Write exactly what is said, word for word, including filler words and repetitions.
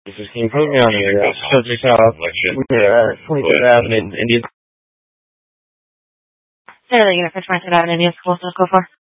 This is King Put me on here. Subject South. We're at twenty-third Avenue in Indian. Hey, are you going to fetch my set out in Indian School? Let's go for